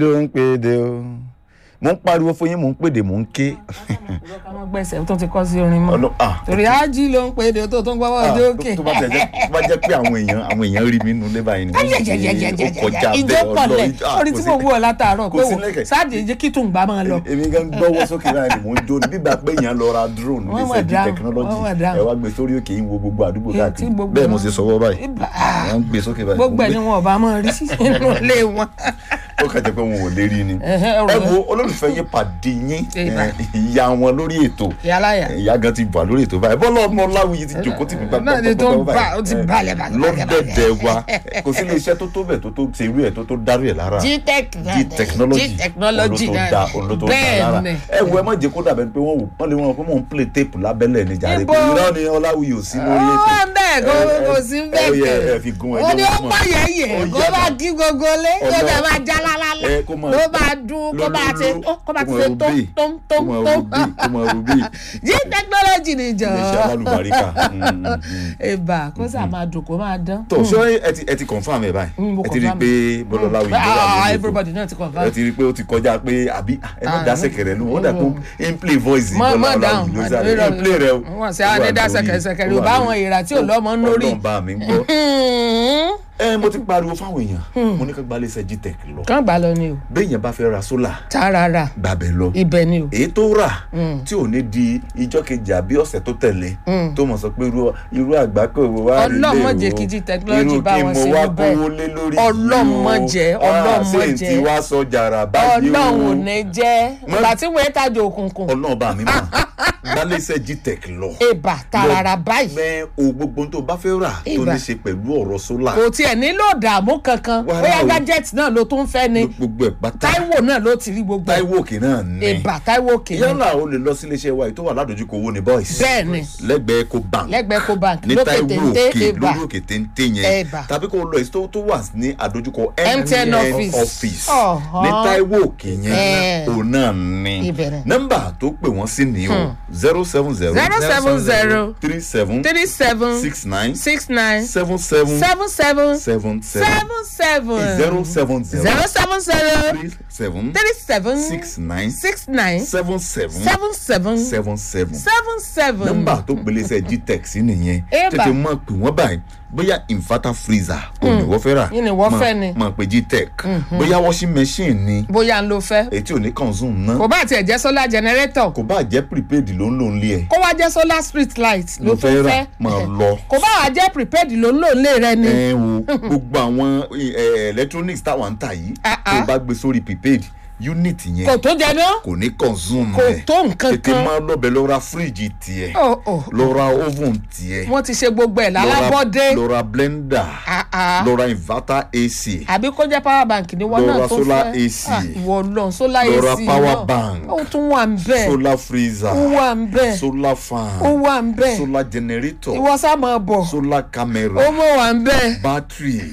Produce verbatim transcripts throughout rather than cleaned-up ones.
ló ń pèdè o mo ń pariwo fún yín mo ń pèdè mo ń ké. ọmọ gbèsè tó ti kọ́ sí orin mọ́ torí ájí ló ń pèdè tó tó ń gbọ́wọ́ ọjọ́ òkè. tó bá jẹ́ pé àwọn èèyàn àwọn èèyàn rí mi nù lébà yìí ni ó kọjá ìjọ bẹ́ẹ̀ pọ̀lẹ̀ ọlọ́ọ̀ orí tí mo wú ọ látàárọ̀ pé wò sáàdì jẹ́ kí tún gbà máa lọ. èmi gan gbọ́wọ́ sókè báyìí ni mò ń jó ní bíbá pé èèyàn lọ ra drone ní sẹ́ẹ̀dì technology ẹ wá gbé sórí òkè yín wo gbogbo àdúgbò káàkiri bẹ́ẹ̀ mo ṣe sọwọ́ báyìí wọ́n ń gbé sókè báyìí. gbogbo ẹ̀ ni wọn ò bá máa rí sí inú ilé wọn. ó kàn jẹ́ pé wọn ò lè rí ni. ẹ wo olólùfẹ́ yín pàdé yín ìyá wọn lórí ètò ìyá gan ti bà lórí ètò báyìí bọ́lá ọmọ Ọláwuyì ti jòkó tì mí gbàgbọ́ báyìí lọ́dẹ̀dẹ̀ wa kò sí ilé iṣẹ́ tó tó bẹ̀ tó tó ṣe irú ẹ̀ tó tó dárú ẹ̀ lára G-Technology olótó dá lára ẹ wo ẹ má jẹ́ kó dàbẹ̀ pé wọ́n wò wọ́n lè wọ́n pé wọ́n ń play tape lábẹ́lẹ̀ ní jàre pé irọ́ ni Ọláwuyì ò sí lórí ètò ó bẹ́ẹ̀ kó sí bẹ́ẹ̀ kẹ́ ó ní ó pààyàn kó bá kí gbogbo lé kó bá máa já lálálẹ́ kó bá dún kó bá ti kó bá ti ṣe tó tó tó tó G-Technology ni jọ ẹ̀bà kó sà máa dùn kó máa dán. tó ṣé ẹ ti confam ẹ báyìí ẹ ti rí i pé Bọ́lá Ọláwuyì ló wà lórí everybody náà ti confam. ẹ ti rí i pé ó ti kọjá pé àbí ẹ má dá sẹ̀kẹ̀rẹ̀ nù ó dà tó in play voice Bọ́lá Ọláwuyì ló sáré in play rẹ o. wọ́n ṣe adé dá sẹ̀kẹ̀rẹ̀ sẹ̀kẹ̀rẹ̀ ò bá àwọn ìrà tí ò lọ́mọ lórí. Ọlọ́run bá mi gbọ́ ẹ mo ti pariwo fáwọn èèyàn mo ní ká gba iléeṣẹ́ G-Tech lọ. kán gbà lọ ni o. béèyàn bá fẹ́ ra sólà. tààràrà gbàbẹ̀ lọ. ibẹ̀ ni o. èyí tó rà tí ò ní di ijọ́ kejì àbí ọ̀sẹ̀ tó tẹ̀lé tó mọ̀ sọ pé irú àgbákò wo wá rí lé o ọlọ́mọdé kí G-Technology bá wọn sí bẹ́ẹ̀ bẹ́ẹ̀ ọlọ́mọdé ọlọ́mọdé ṣé n ti wá sọ jàrà báyìí o. ọlọ́run ní jẹ́ ìgbà tí wọ́n tajà òkùnkùn. ọlọ́run bá mi mọ̀ gbálẹ́sẹ̀ G-Tech lọ. ebà tààràrà báyìí. mẹ o gbogbo tó bá fẹ́ rà tó ní ṣe pẹ̀lú ọ̀rọ̀ sólà. kò tiẹ̀ nílò dààmú kankan bóyá gadget náà ló tún fẹ́ ni gbogbo ẹ̀ pátá Táíwò náà ló ti rí gbogbo ẹ̀. Táíwò òkè náà ní. ebà Táíwò òkè náà. yálà o lè lọ sí iléeṣẹ́ wa tó wà ládojúkọ owó ní boys. bẹ́ẹ̀ni lẹ́gbẹ̀ẹ́ Eco Bank. lẹ́gbẹ̀ẹ́ Eco Bank ní lókè Táíwò téńté òkè ebà lórí òkè téńté yẹn tàbí kó lọ èso tó wà ní àdójúkọ M T N office ní Táíwò òkè yẹn òun náà ní. nọ́mbà tó pè wọ́n sí ni o zero seven zero zero seven zero three seven three seven six nine six nine seven seven seven seven seven seven seven zero seven zero zero seven zero three seven three seven six nine six nine seven seven seven seven seven seven seven seven. nọ́mbà tó gbélé sẹ G-Tech sí nìyẹn tètè mọ̀ pé wọ́n báyìí bóyá inverter freezer òní wọ́n fẹ́ rà yìí ni wọ́n fẹ́ ni mọ̀ pé G-Tech bóyá washing machine ni bóyá ń lo fẹ́ èyí tí ò ní consume ná kò bá tiẹ̀ jẹ́ solar generator kò bá jẹ́ prepaid ló ń lò ń lé ẹ̀ kó wá jẹ́ solar street light ló tó fẹ́ máa lọ kò bá wá jẹ́ prepaid ló ń lò ń lé rẹ ni. ẹ wo gbogbo àwọn electronics táwọn ń tà yìí tó bá gbé sórí prepaid unit yẹn kò tó jẹ náà kò ní consume kò tó nǹkan kan tètè máa lọ bẹ lọ ra fíríjì tiẹ̀ lọ ra oven tiẹ̀ wọ́n ti ṣe gbogbo ẹ̀ lálábọ́dé lọ ra blender lọ ra inverter A C àbí kó jẹ́ power bank ni wọ́n náà tó fẹ́ lọ ra solar A C ìwọ lọ solar A C lọ ra power bank ó tún wà ń bẹ̀ solar freezer ó wà ń bẹ̀ solar fan ó wà ń bẹ̀ solar generator ìwọ sá máa bọ̀ solar camera ó mọ̀ wà ń bẹ̀ battery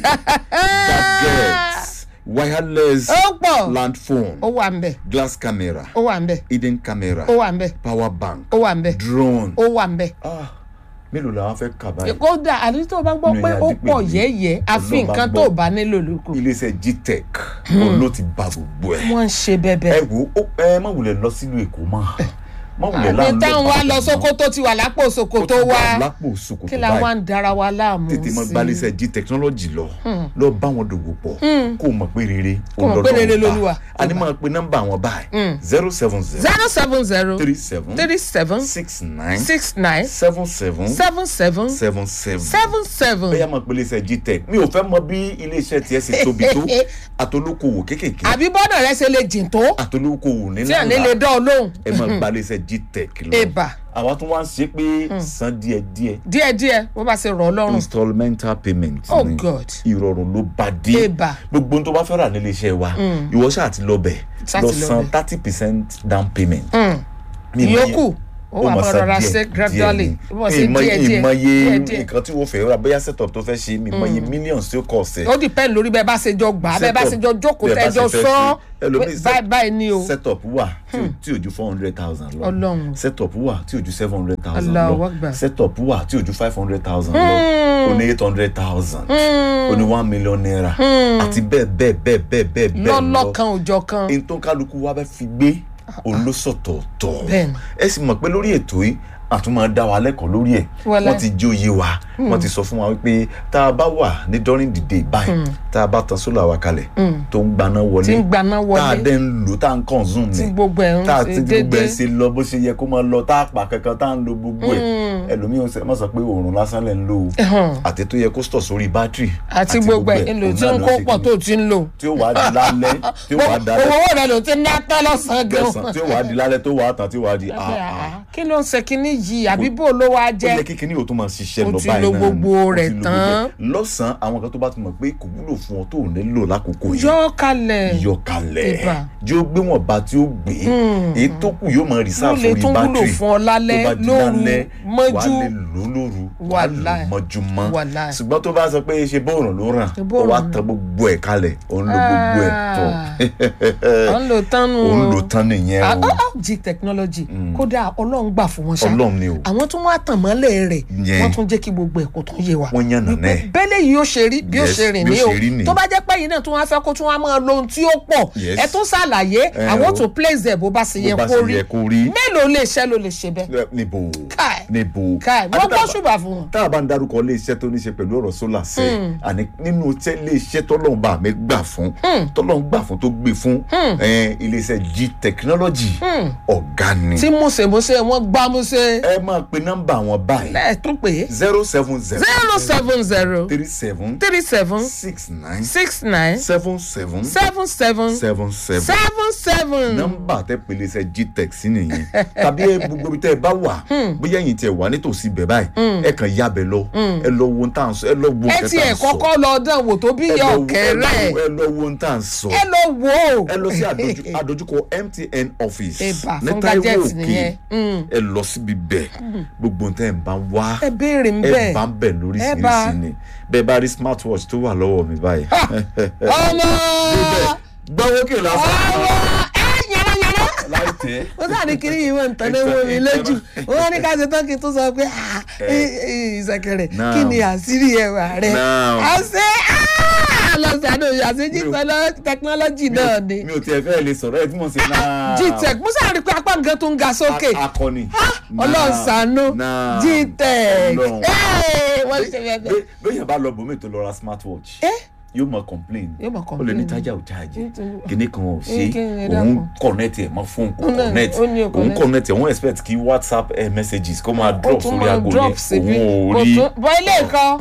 gadgets wireless land phone ó wà ń bẹ̀ glass camera ó wà ń bẹ̀ hidden camera ó wà ń bẹ̀ power bank ó wà ń bẹ̀ drone ó wà ń bẹ̀. ah mélòó làwọn fẹ́ kà báyìí. kódà àdúgbò tó bá gbọ́ pé ó pọ̀ yẹ́yẹ́ àfi nǹkan tó bá nílò lóko. iléeṣẹ́ G-Tech òun ló ti ba gbogbo ẹ̀. wọ́n ń ṣe bẹ́bẹ́. ẹ wo ẹ má wulẹ̀ lọ sílùú Èkó mọ́ àbí táwọn wa lọ Sókótó ti wà lápò Sókótó wa lápò Sókótó kí la wá ń dara wa láàmú sí. tètè mọ gbalẹsẹ G-Technology lọ lọ bá wọn dòwò pọ̀ kó mọ̀ pé rere kó mọ̀ pé rere lolúwa. àní máa pe nọ́mbà wọn báyìí zero seven zero zero seven zero three seven three seven six nine six nine seven seven seven seven seven seven seven seven. bẹ́ẹ̀ máa pe iléeṣẹ́ G-Tech mi ò fẹ́ mọ bí iléeṣẹ́ tiẹ̀ ṣe tóbi tó àtolókòwò kéékèèké àbí bọ́dọ̀ rẹ ṣe lè jìn tó àtolókòwò nínú tí à ní lè dán ọ lóhùn. ẹ máa gba iléeṣẹ́ G-Tech lọ ebà àwa tún wá ń ṣe pé san díẹ̀ díẹ̀ díẹ̀ díẹ̀ wọ́n bá ṣe rọ̀ ọ́ lọ́rùn installmental payment oh god ìrọ̀rùn ló bá dé ebà gbogbo ohun tó bá fẹ́ rà nílé iṣẹ́ wa ìwọ ṣáà ti lọ bẹ̀ lọ san thirty percent down payment ìyókù ó wà máa rọra ṣe gradually wọ́n ṣe díẹ̀ díẹ̀ ìmọ̀ye nǹkan tí wọ́n fẹ́ ra bóyá setup tó fẹ́ ṣe ìmọ̀ye millions tí ó kọ̀ ọ̀sẹ̀. ó depend lórí bẹ́ẹ̀ bá ṣe jọ gbà bẹ́ẹ̀ bá ṣe jọ jókòó tẹ́jọ sọ báyìí báyìí ni o. setup wà tí ò ju four hundred thousand lọ setup wà tí ò ju seven hundred thousand lọ setup wà tí ò ju five hundred thousand lọ ó ní eight hundred thousand ó ní one million naira àti bẹ́ẹ̀ bẹ́ẹ̀ bẹ́ẹ̀ bẹ́ẹ̀ bẹ́ẹ̀ bẹ́ẹ̀ lọ lọ́lọ́kan òjọ̀ kan. èyí tó ń kálukú wa bẹ́ẹ̀ fi gbé olóṣọ̀tọ̀ọ̀tọ̀ ẹ sì mọ̀ pé lórí ètò yìí àtún máa dá wa lẹ́kọ̀ọ́ lórí ẹ̀ wọ́n ti jó yé wa wọ́n ti sọ fún wa wípé tá a bá wà ní during the day báyìí tá a bá tan sólà wa kalẹ̀ tó ń gbaná wọlé tá a dẹ́ ń lò tá a ń consume ní tá a ti gbogbo ẹ̀ ṣe lọ bó ṣe yẹ kó máa lọ tá a pa kankan tá a ń lo gbogbo ẹ̀ ẹlòmíràn má sọ pé oòrùn lásán lẹ̀ ń lò ó àti tó yẹ kó stọ̀ sórí bátìrì àti gbogbo ẹ̀ èlò tí ń kó pọ̀ tó ti ń lò tí ó wàá di lálẹ́ tí ó wàá dalẹ́ owó rẹ̀ ló ti ń ná tán lọ́sàn-án gan tí ó wàá di lálẹ́ tó wàá tán tí ó wàá di kí ló ń ṣe kíní yìí àbí bó ló wá jẹ́. ó yẹ kí kíní o tó máa ṣiṣẹ́ lọ báyìí náà o ti lo gbogbo rẹ̀ tán. lọ́sàn-án àwọn kan tó bá ti mọ̀ pé kò wúlò fún ọ tó ò nílò lákòókò yìí. yọ kalẹ̀ yọ kalẹ̀ yóò gbé wọn bá tí ó gbé èyí tó kù yóò máa rìsáà sórí bátìrì tó bá di lálẹ́ mọ́jú wà á lè lò lóru wà á lò mọ́júmọ́ ṣùgbọ́n tó bá sọ pé ṣe bóòrùn ló ràn ó wá tán gbogbo ẹ̀ kalẹ̀ òun lo gbogbo ẹ̀ tọ̀ òun lò tán nù òun lò tán nìyẹn o. G technology kódà ọlọ́run gbà fún wọn ṣá ọlọ́run ni o àwọn tún wá tàn mọ́lẹ̀ rẹ̀ wọ́n tún jẹ́ kí gbogbo ẹ̀kọ́ tó yé wa wọ́n yàn nànà ẹ̀ bẹ́lẹ̀ yìí ó ṣe rí bí ó ṣe rìn ní o tó bá jẹ́ pé yìí náà tún wá fẹ́ kó tún wá máa lo ohun tí ó pọ̀ ẹ tún ṣàlàyé àwọn tó place ẹ̀ bó bá ṣe yẹ kó rí mélòó lè ṣẹ́ ló lè ṣe bẹ́ẹ̀. níbo níbo káì wọ́n gbọ́ ṣùgbọ́n fún wọn. tá a bá ń darúkọ ilé iṣẹ́ tó ní ṣe pẹ̀lú ọ̀rọ̀ sólà sẹ́ àní nínú ilé iṣẹ́ tọ́lọ́run bá mi gbà fún tọ́lọ́run gbà fún tó gbé fún ilé iṣẹ́ G technology ọ̀gá ni. tí mùsèmùsè wọn gbá mùsè. ẹ máa pe nọ́mbà wọn báyìí. ẹ tún pè é. zero seven zero. zero seven zero. three seven. three seven. six nine. six nine. seven seven. seven seven. seven seven. seven seven. nọ́mbà tẹ pèlè iṣẹ́ G-Tech sí nìyẹn tàbí gbogbo ibi tẹ ẹ bá wà bóyá ẹ̀yin tẹ wà nítòsí ibẹ̀ báyìí ẹ kàn yábẹ lọ ẹ lọ wo tá à ń sọ ẹ lọ wo ẹ tiẹ̀ kọ́kọ́ lọ dán wò tó bí yẹ ọ̀kẹ́rẹ́ ẹ lọ wo tá à ń sọ ẹ lọ wo ẹ lọ sí àdójúkọ M T N office ní Táíwò Òkè ẹ lọ síbi bẹ́ẹ̀ gbogbo tẹ́ ẹ bá wá ẹ béèrè ń bẹ ẹ bá ń bẹ lóríṣiríṣi ni bẹ́ẹ̀ bá rí smartwatch tó wà lọ́wọ́ mi báyìí. ọmọ gbọ́wọ́ kí o lásán. ọmọ ẹ yàrá yàrá. láìpẹ́. ó sáré kiri yìí wọ́n ń tán ní wọ́n mi lójú wọ́n ní ká ṣe tán kí n tó sọ pé ìṣẹ̀kẹ̀rẹ̀ kí ni àṣírí ẹwà rẹ̀ àṣẹ lọ́sàn-án òye àṣejì technology náà ni. mi ò tiẹ̀ fẹ́ lè sọ̀rọ̀ ẹ̀ tí mo ṣe náà. G-Tech mo sáré pé apá nǹkan tó ń ga sókè. akọni. ọlọ́sàánú G-Tech. wọ́n ṣe bẹ́ẹ̀ bẹ́ẹ̀. bẹ́ẹ̀ yẹn bá lọ bòmí tó lọ ra smartwatch yóò mọ complain ó lè ní tájà ò jáàjì kíní kan ò ṣe òun connect ẹ̀ mọ́ fóònù kò connect òun connect ẹ̀ òun expect kí WhatsApp eh, messages kó máa drop sórí aago ní òun ò rí. bọ́ ilé kan.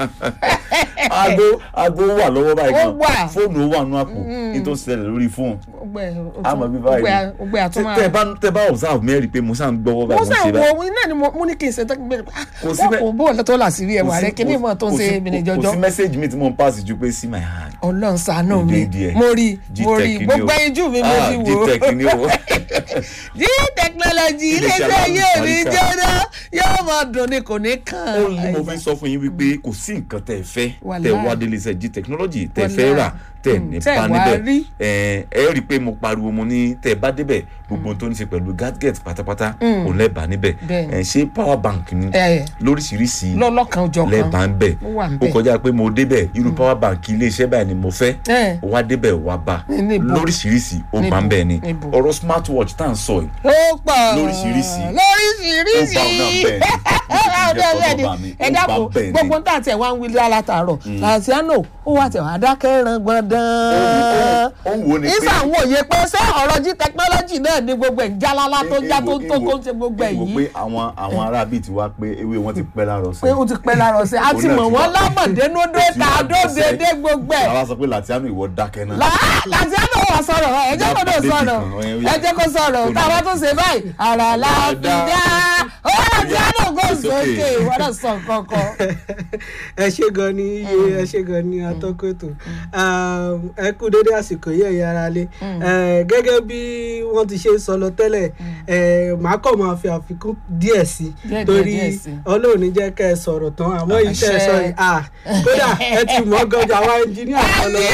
aago aago wà lọ́wọ́ báyìí kan fóònù wà nù àpò ní tó ṣẹlẹ̀ lórí fóònù àmọ́ bí báyìí tẹ bá observe mẹ́rin pé mo sàn gbọ́wọ́ báyìí mo ṣe báyìí. mo sàn wo iná ni mo ní kí n ṣe tó gbé kò sí bẹ́ẹ̀ bó ọ̀lẹ́ tó là sí rí ẹwà rẹ kí ni mo tó ń ṣe mìíràn jọjọ. kò sí message mi tí mo ń pass ju pé see my hand. Ọlọ́run ṣàánú mi mo rí mo rí gbogbo ẹyinjú mi mo ti wò. G-Tech ni o. G-Technology iléeṣẹ́ yóò rí jẹ́rọ yóò máa dùn ní kò ní kàn. ó ní mo fi sọ fún yín wípé kò sí nǹkan tẹ́ ẹ fẹ́ tẹ́ ẹ wá délé iṣẹ́ G-Technology tẹ́ ẹ fẹ́ rà tẹ́ ẹ ní bá níbẹ̀ ẹ ẹ rí i pé mo pariwo mo ní tẹ́ ẹ bá débẹ̀ gbogbo tó ní ṣe pẹ̀lú gadget pátápátá òun lẹ́ẹ̀ bá níbẹ̀ ẹ ṣé power bank ni lóríṣiríṣi lọ́lọ́kan jọ kan lẹ́ẹ̀ bá ń bẹ̀ ó kọjá pé mo débẹ̀ irú power bank iléeṣẹ́ báyìí ni mo fẹ́ wá débẹ̀ wá bá lóríṣiríṣi ó bá ń bẹ̀ ni ọ̀rọ̀ smartwatch tá à ń sọ yìí ó pọ̀ lóríṣiríṣi lóríṣiríṣi ó bá ọ̀nà bẹ́ẹ̀ ni ẹ dákun gbogbo tá à tẹ̀ wá ń wí látàárọ̀ láti àná ó wà tẹ̀ wá dákẹ́ ran gbọ̀ndán ìsà ń wòye pé ṣé ọ̀rọ̀ G-Technology náà ni gbogbo ẹ̀ jálálá tó já tó tó tó ń ṣe gbogbo ẹ̀ yìí. mo pé àwọn àwọn ará bíi ti wá pé ewé wọn ti pẹ́ láàárọ̀ sí. pé ó ti pẹ́ láàárọ̀ sí a ti mọ̀ wọ́n lámọ̀dénúdó ta dódédé gbogbo ẹ̀. àwa sọ pé Latiano ìwọ dákẹ́ náà. Latiano wà sọ̀rọ̀ ẹ jẹ́ kó tó sọ̀rọ̀ ẹ jẹ́ kó sọ̀rọ̀ táwa tó ṣe báyìí àrà láàbìdá ó adriano go sókè wọ́n náà sọ kankan. ẹ ṣe gan ni iye ẹ ṣe gan ni atọ́kọ̀tò ẹ kú dédé àsìkò yìí ẹ̀yà ara lé gẹ́gẹ́ bí wọ́n ti ṣe sọ lọ tẹ́lẹ̀ màá kàn máa fi àfikún díẹ̀ sí torí ọlọ́run ní jẹ́ kẹ́ ẹ sọ̀rọ̀ tán àmọ́ yìí tẹ́ ẹ sọ yìí kódà ẹ ti mọ̀ gọjà àwọn ẹnjìníà kan lọ.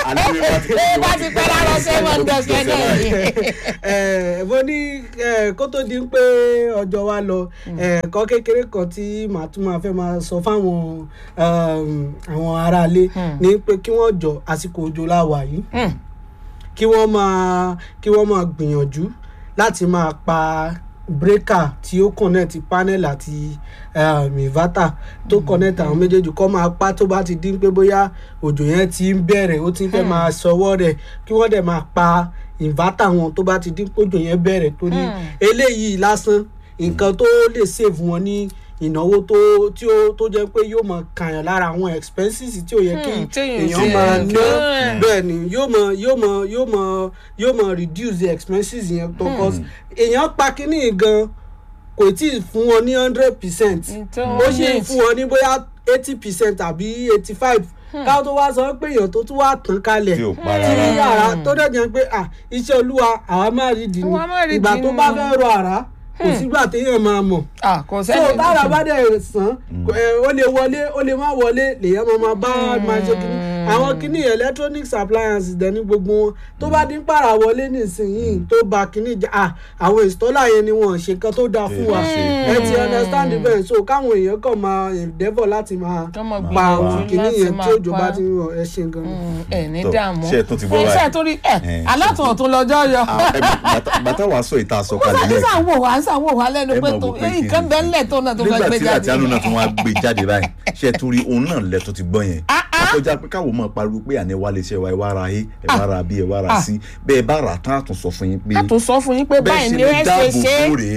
ẹ bá ti pẹ́ lára seven dọ́sẹ̀ náà ni. mo ní kó tó di pé ọjọ́ wa lọ ẹ̀kọ́ kékeré kan tí màá tún máa fẹ́ máa sọ fáwọn àwọn aráalé ní pé kí wọ́n jọ àsìkò òjò la wà yìí kí wọ́n máa kí wọ́n máa gbìyànjú láti máa pa breaker tí ó connect panel àti um, inverter tó connect àwọn méjèèjì kó máa pa tó bá ti dín pé bóyá òjò yẹn ti ń bẹ̀rẹ̀ ó ti ń fẹ́ máa sọwọ́ rẹ̀ kí wọ́n dẹ̀ máa pa inverter wọn tó bá ti dín pé òjò yẹn bẹ̀rẹ̀ torí eléyìí lásán nǹkan tó lè save wọn ní ìnáwó tó tí ó tó jẹ́ pé yóò máa kàyàn lára àwọn expenses tí ó yẹ kí èèyàn máa ná bẹ́ẹ̀ ni yóò máa yóò máa yóò máa yóò máa reduce the expenses yẹn tó cause èèyàn pa kínní gan kò tí ì fún wọn ní hundred percent ó ṣe fún wọn ní bóyá eighty percent àbí eighty five káwọn tó wá sọ pé èèyàn tó tún wá tàn kalẹ̀ tí yàrá tó dẹ̀ jẹ́ pé iṣẹ́ olúwa àwa máa rí dì ní ìgbà tó bá fẹ́ rọ àrá kò sígbà téèyàn máa mọ̀ so tára bá dẹ̀ sàn ó lè wọlé ó lè má wọlé lèèyàn máa máa bá máa ṣe kí àwọn kíní electronics appliances dẹ̀ ní gbogbo wọn tó bá dín pàrà wọlé nísìnyìí tó bá kíní jà àwọn installer yẹn ni wọ́n ṣe kan tó dáa fún wa ẹ ti understand bẹ́ẹ̀ so káwọn èèyàn kàn máa endeavour láti máa pa àwọn kíní yẹn tí òjò bá ti rọ̀ ẹ ṣe gan. ẹ ní dààmú ṣe tó ti gbọ́ iṣẹ́ torí ẹ alátùn tó lọ́jọ́ yọ. bàtà wàá sọ ìta sọ kalẹ̀ lẹ́ẹ̀kan. ó sàn wò wá sàn wò wá lẹ́nu pé tó nǹkan bẹ́ẹ̀ lẹ̀ tó náà tó fẹ́ gbé jáde. nígbà tí àti àánú náà tó wá gbé jáde báyìí ṣe torí òun náà lẹ tó ti gbọ́ yẹn kọjá pé káwọn máa pariwo pé àní wá lè ṣe wa ẹ wá ra a ẹ wá ra b ẹ wá ra c bẹ́ẹ̀ bá rà tán àtún sọ fún yín pé àtún sọ fún yín pé báyìí ni ẹ ṣe ṣe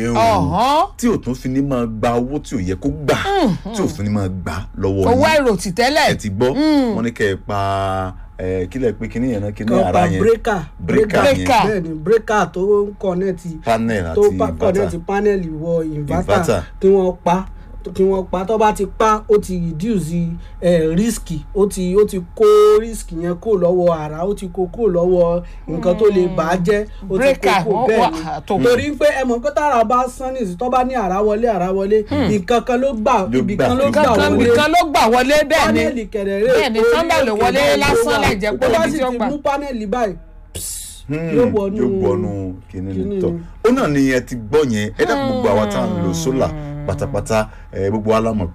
tí ò tún fi ní máa gba owó tí ò yẹ kó gbà tí ò fi ní máa gbà lọ́wọ́ yín owó àìròtì tẹ́lẹ̀ ẹ ti gbọ́ wọ́n ní kẹ́ ẹ pa kílẹ̀ pé kíní yẹn náà kíní ara yẹn breaker breaker yẹn bẹ́ẹ̀ ni breaker tó ń connect panel àti tó connect panel wọ inverter kí wọ́n pa kí wọ́n pa tó bá ti pa ó ti reduce eh, risk ó ti ó ti kó risk yẹn kó lọ́wọ́ ara ó ti kó kó lọ́wọ́ nǹkan tó lè bà á jẹ́ ó ti kó kó bẹ́ẹ̀ ni torí pé ẹ mọ̀ pé tára bá sán ní ìsìn tó bá ní àrá wọlé àrá wọlé nǹkan kan ló gbà ibì kan ló gbà wọlé ibì kan ló gbà wọlé bẹ́ẹ̀ ni panel kẹrẹ̀rẹ̀ bẹ́ẹ̀ ni sọ́ndà lè wọlé lásán láì jẹ́ pé ibi tí ó gbà mú panel báyìí yóò wọnú kíní tọ ó náà ni ẹ ti gbọ́ yẹn ẹ dàpọ̀ gbogbo àwa tá à ń lo solar pátápátá gbogbo wa la mọ̀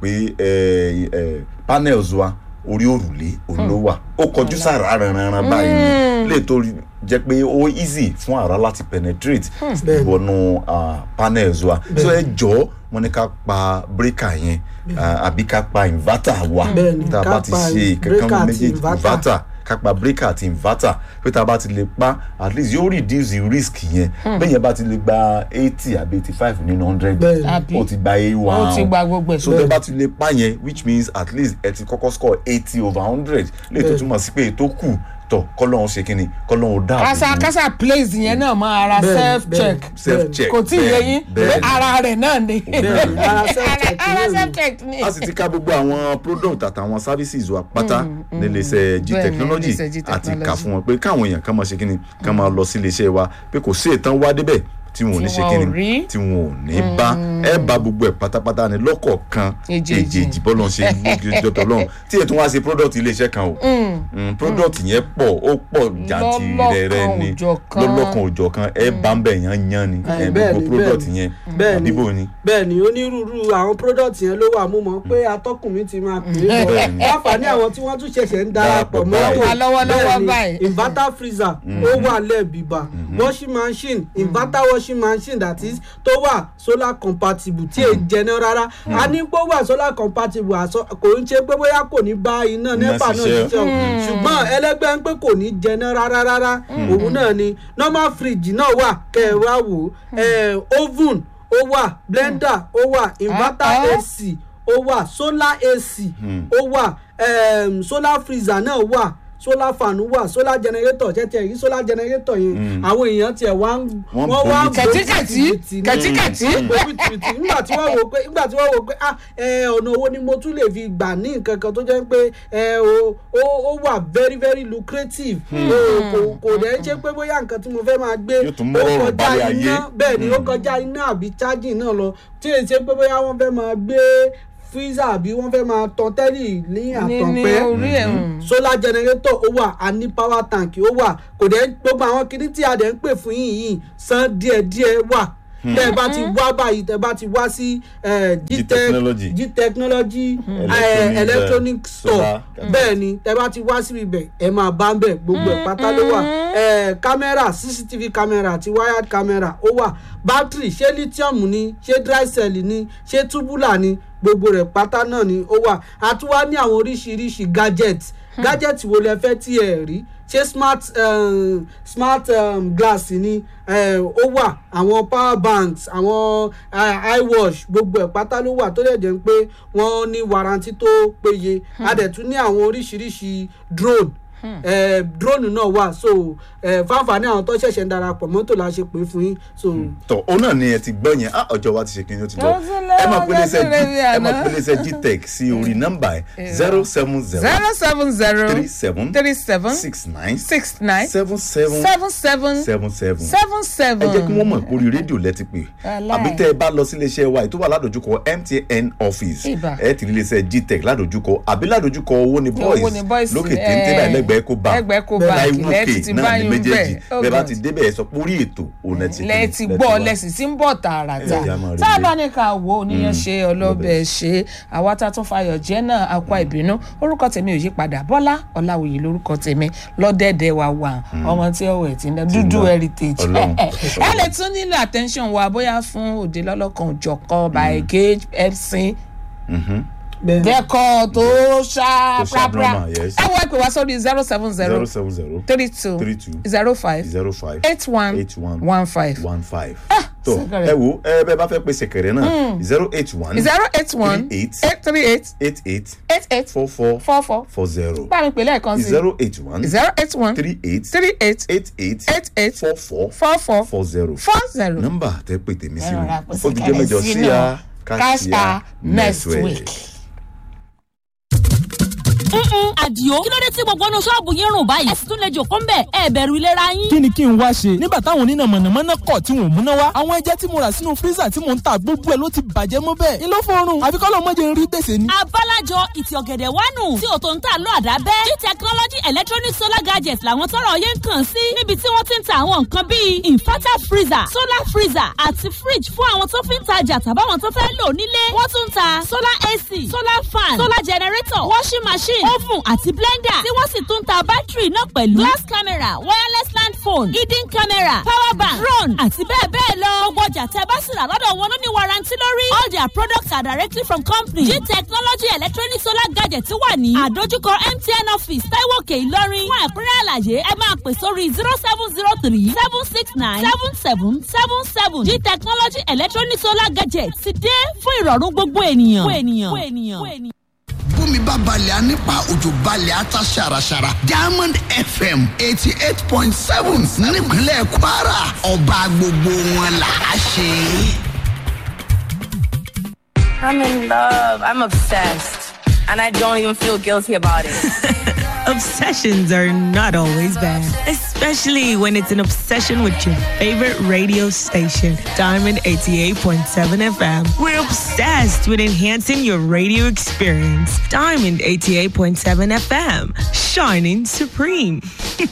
pé panels wa orí òrùlé òun ló wà ó kọjú sára ranran báyìí lè tó jẹ́ pé ó easy fún ara láti penetrate wọnú panels wa so ẹ jọ̀ọ́ wọ́n ní ká pa breaker yẹn àbí ká pa inverter wa tá a bá ti ṣe kankan méjèèjì inverter ká pa breaker àti inverter pé tá a bá ti lè pa at least yóò reduce the risk yẹn bẹ́ẹ̀ yẹn bá ti lè gba eighty àbí eighty five nínú hundred ó ti gba a one ó ti gba gbogbo ẹ̀ so tẹ́ bá ti lè pa yẹn which means at least ẹ ti kọ́kọ́ score eighty over hundred lè tó túmọ̀ sí pé ètò kù tọ kọlọ́hún ṣe kínní kọlọ́hún dáàbò. kásá kásá place yẹn náà mọ ara self check self check kò tí ì yé yín pé ara rẹ̀ náà ni ara self check ni. a sì ti ká gbogbo àwọn product àtàwọn services wa pátá níléeṣẹ́ G technology àti kà fún wọn pé káwọn èèyàn kàn máa ṣe kínní kàn máa lọ sí iléeṣẹ́ wa pé kò sí ìtàn wá débẹ̀ tí wọn ò ní ṣe kínní tí wọn ò ní bá ẹ bá gbogbo ẹ pátápátá ni lọ́kọ̀ọ̀kan èjèèjì bọ́lọ̀ ń ṣe gbogbo lọ́hùn tí ètò wá sí product iléeṣẹ́ kan o product yẹn pọ̀ ó pọ̀ jàǹtìrẹrẹ ni lọ́lọ́kan òjọ̀ kan ẹ bá ń bẹ̀ yán yán ni ẹ gbogbo product yẹn àbíbò ni. bẹ́ẹ̀ ni onírúurú àwọn product yẹn ló wà mú mọ́ pé atọ́kùn mi ti máa pè é bọ̀ láǹfààní àwọn tí wọ́n tún ṣẹ̀ṣẹ̀ ń darapọ̀ mọ́ bẹ́ẹ̀ ni inverter freezer ó wà lẹ́ẹ̀bìbà washing machine inverter washing machine that is tó wà solar compatible tí èyí jẹná rárá a ní pé ó wà solar compatible kò ń ṣe pé bóyá kò ní bá iná nepa náà ṣiṣẹ́ o ṣùgbọ́n ẹlẹ́gbẹ́ ń pé kò ní jẹná rárá rárá òun náà ni normal fridge náà wà kẹ́ ẹ wá wò oven ó wà blender ó wà inverter ac ó wà solar ac ó wà solar freezer náà wà solar fan wà solar generator tẹ́tẹ́ yìí solar generator yẹn àwọn èèyàn tiẹ̀ wá ń wọ́n wá ń kẹ̀tíkẹ̀tí kẹ̀tíkẹ̀tí nígbà tí wọ́n wò pé nígbà tí wọ́n wò pé ah ọ̀nà owó ni mo tún lè fi gbà ní nǹkan kan tó jẹ́ pé ó wà very very lucrative kò dẹ̀ ṣe pé bóyá nǹkan tí mo fẹ́ máa gbé ó kọjá iná bẹ́ẹ̀ ni ó kọjá iná àbí charging náà lọ tí èyí ṣe pé bóyá wọ́n fẹ́ máa gbé freezer àbí wọ́n fẹ́ máa tan tẹ́lì ní àtọ̀pẹ́ solar generator ó wà a ní power tank ó wà kò dẹ̀ gbogbo àwọn kinní tí a dẹ̀ ń pè fún yìí yìí san díẹ̀díẹ̀ wà tẹ́ ẹ bá ti wá báyìí tẹ́ ẹ bá ti wá sí G technology electronic store bẹ́ẹ̀ ni tẹ́ ẹ bá ti wá síbi bẹ̀ ẹ máa bá ń bẹ̀ gbogbo ẹ̀ pátá ló wà kámẹ́rà C C T V camera àti wired camera ó wà battery ṣé lithium ni ṣé dry cell ni ṣé tubular ni gbogbo rẹ̀ pátá náà ni ó wà a tún wá ní àwọn oríṣiríṣi gadget gadget wo lẹ fẹ́ tí ẹ rí ṣé smart um, smart um, glass ni ó wà àwọn power banks àwọn uh, iWatch gbogbo ẹ̀ pátá ló wà tó lè jẹ́ pé wọ́n ní warranty tó péye a dẹ̀ tún ní àwọn oríṣiríṣi drone Hmm. Eh, drone náà wà so fáfàní àwọn tó ṣẹ̀ṣẹ̀ ń darapọ̀ mọ́tò la ṣe pé fún yín. tọ òun náà ni ẹ ti gbọ́ yẹn ọjọ́ wa ti ṣe kí ni ó ti lọ ẹ máa pélé iṣẹ́ Gtech sí orí nọ́mbà ẹ̀ zero seven zero zero seven zero three seven three seven six nine six nine seven seven seven seven seven seven seven seven. ẹ jẹ́ kí wọ́n mọ̀ pé orí rédíò lẹ́ti pé àbí tẹ́ ẹ bá lọ sí iléeṣẹ́ wa ètò wà ládojúkọ M T N office ẹ ti rí iléeṣẹ́ Gtech ládojúkọ àbí ládojúkọ owó ni boys lókè téńté báyìí lẹ́gbẹ̀ẹ́ ẹgbẹ́ kó bá ẹgbẹ́ kó bá láìwókè náà ní méjèèjì bẹ́ẹ̀ bá ti débẹ̀ ẹ sọ pé orí ètò òun ti lẹ ti gbọ́ lẹ́sìn tí ń bọ̀ tààràtà tá a bá ní ká wo oníyan ṣe ọlọ́bẹ̀ ṣe àwa tá a tún fayọ̀ jẹ́ náà akwa ìbínú orúkọ tèmi ò yí padà Bọ́lá Ọláwòye lórúkọ tèmi lọ́dẹ̀dẹ̀ wa wà ọmọ tí ọwọ́ ẹ̀ ti ń dá dúdú heritage ẹ lè tún nílò attention wa bóyá fún òde lọ́lọ́kan òjọ̀kan by gauge epson dẹ́kọ̀ tó ṣá prapra ẹ wọ ìpè wá sórí zero seven zero three two zero five eight one one five tó ẹ wo ẹ bẹ bá fẹ́ pe ṣẹ̀kẹ̀rẹ̀ náà zero eight one zero eight one eight three eight eight eight eight eight four four four four four zero bá mi pè lẹ́ẹ̀kan sí zero eight one zero eight one three eight three eight eight eight eight eight four four four four four zero four zero. nọ́mbà tẹ́ pè tèmi sí mi ó ti jẹ́ mẹ́jọ sí ya káṣíà next week. Àdìó kí ló dé tí gbogbo ọ̀nà ṣọ́ọ̀bù yín rùn báyìí ẹ sì tún lè jòkó ń bẹ̀ ẹ bẹ̀rù ìlera yín. kí ni kí n wá ṣe nígbà táwọn oníná mọ̀nàmọ́ná kọ̀ tí wọ́n múná wá àwọn ẹja tí mo rà sínú fírísà tí mò ń ta gbogbo ẹ̀ ló ti bàjẹ́ mọ́ bẹ́ẹ̀ ni ló fọrùn àfi kọ́ ló mọ́jẹ ń rí gbèsè ni. abálájọ ìtì ọ̀gẹ̀dẹ̀ wánu tí ò tó ń tà lọ àdábẹ́ G technology electronic solar gadgets làwọn tọrọ yẹn ń kàn sí níbi tí wọ́n ti ń ta àwọn nǹkan bíi inverter freezer solar freezer àti fridge fún àwọn tó fi ń tajà tàbáwọn tó fẹ́ lò nílé wọ́n tún ń ta solar A C solar fan solar generator washing machine oven àti blender tí wọ́n sì tún ta bátìrì náà pẹ̀lú glass camera wireless land phone hidden camera power bank drone àti bẹ́ẹ̀ bẹ́ẹ̀ lọ. gbogbo ọjà tẹ́ bá sì rà lọ́dọ̀ wọn ló ní warranty lórí. all their products are directly from company. G technology electronic solar gadget wà ní àdójúkọ M T N office Taiwo Òkè Ìlọrin. fún ẹ̀kúnrẹ́ àlàyé ẹ máa pè sórí zero seven zero three seven six nine seven seven seven seven. G technology electronic solar gadget ti dé fún ìrọ̀rùn gbogbo ènìyàn. fún ènìyàn. fún ènìyàn. fún ènìyàn. bómi bá balẹ̀ á nípa òjò balẹ̀ á ta ṣàràṣàrà Diamond F M eighty eight point seven nípínlẹ̀ Kwara ọba gbogbo wọn là á ṣe. I'm in love. I'm obsessed. And I don't even feel guilty about it. Obsessions are not always bad, especially when it's an obsession with your favorite radio station, Diamond eighty-eight point seven F M. We're obsessed with enhancing your radio experience. Diamond eighty-eight point seven F M, shining supreme.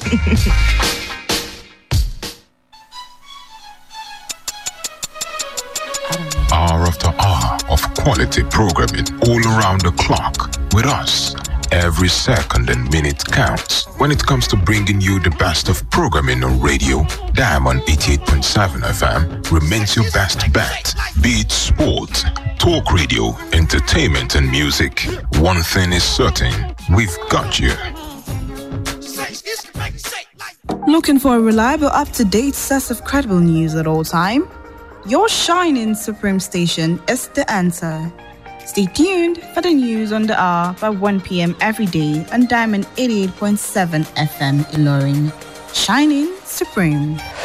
Hour after hour of quality programming all around the clock with us. Every second and minute counts when it comes to bringing you the best of programming on radio. Diamond eighty-eight point seven F M remains your best bet. Be it sport, talk radio, entertainment and music. One thing is certain, we've got you. Looking for a reliable, up-to-date source of credible news at all time? Your shining Supreme station is the answer. Stay tuned for the news on the hour by one p.m. every day on Diamond eighty-eight point seven F M Ilorin. Shining supreme.